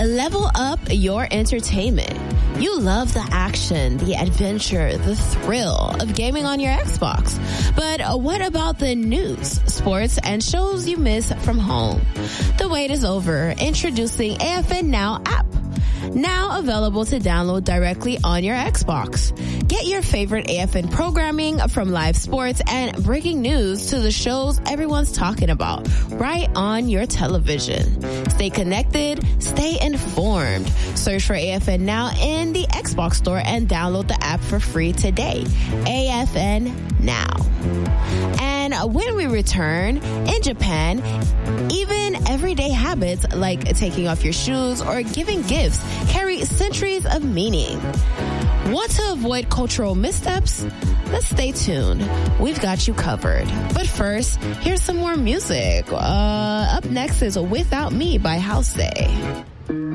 Level up your entertainment. You love the action, the adventure, the thrill of gaming on your Xbox. But what about the news, sports, and shows you miss from home? The wait is over. Introducing AFN Now app. Now available to download directly on your Xbox. Get your favorite AFN programming from live sports and breaking news to the shows everyone's talking about right on your television. Stay connected, stay informed. Search for AFN Now in the Xbox store and download the app for free today. AFN Now. And when we return, in Japan, even everyday habits like taking off your shoes or giving gifts carry centuries of meaning. Want to avoid cultural missteps? Let's stay tuned. We've got you covered. But first, here's some more music. Up next is Without Me by Halsey.